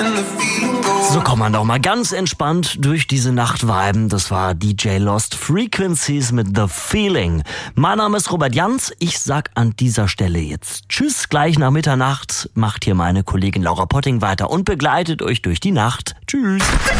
So kann man doch mal ganz entspannt durch diese Nacht viben. Das war DJ Lost Frequencies mit The Feeling. Mein Name ist Robert Jans. Ich sag an dieser Stelle jetzt Tschüss, gleich nach Mitternacht macht hier meine Kollegin Laura Potting weiter und begleitet euch durch die Nacht. Tschüss.